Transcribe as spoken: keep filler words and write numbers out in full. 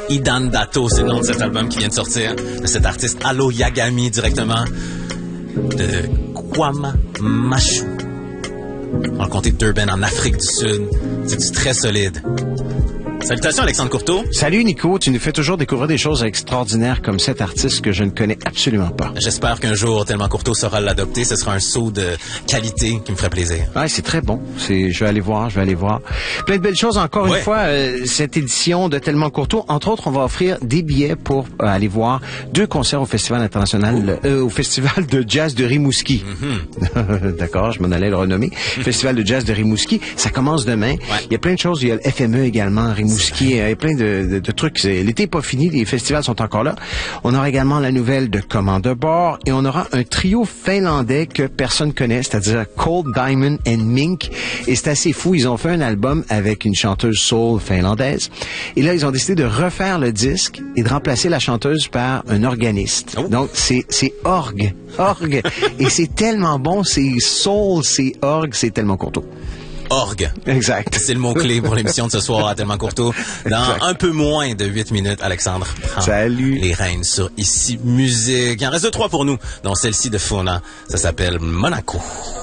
Idandato, c'est le nom de cet album qui vient de sortir, de cet artiste Allo Yagami, directement de Kwamamashu, dans le comté de Durban, en Afrique du Sud. C'est du très solide. Salutations, Alexandre Courteau. Salut, Nico. Tu nous fais toujours découvrir des choses extraordinaires comme cet artiste que je ne connais absolument pas. J'espère qu'un jour, Tellement Courteau saura l'adopter. Ce sera un saut de qualité qui me ferait plaisir. Ouais, c'est très bon. C'est, je vais aller voir, je vais aller voir. Plein de belles choses encore ouais. une fois. Euh, cette édition de Tellement Courteau, entre autres, on va offrir des billets pour euh, aller voir deux concerts au Festival international, euh, au Festival de jazz de Rimouski. Mm-hmm. D'accord, je m'en allais le renommer. Festival de jazz de Rimouski. Ça commence demain. Ouais. Il y a plein de choses. Il y a le F M E également, Rimouski. Il y a plein de, de, de trucs. L'été n'est pas fini, les festivals sont encore là. On aura également la nouvelle de Commande de bord et on aura un trio finlandais que personne connaît, c'est-à-dire Cold Diamond and Mink. Et c'est assez fou, ils ont fait un album avec une chanteuse soul finlandaise. Et là, ils ont décidé de refaire le disque et de remplacer la chanteuse par un organiste. Oh. Donc, c'est, c'est orgue. Orgue. Et c'est tellement bon, c'est soul, c'est orgue, c'est Tellement Courteau. Orgue. Exact. C'est le mot-clé pour l'émission de ce soir à Tellement Courteau. Dans exact. Un peu moins de huit minutes, Alexandre prend Salut. les rênes sur Ici Musique. Il en reste deux, trois pour nous, dont celle-ci de Fauna. Ça s'appelle Monaco.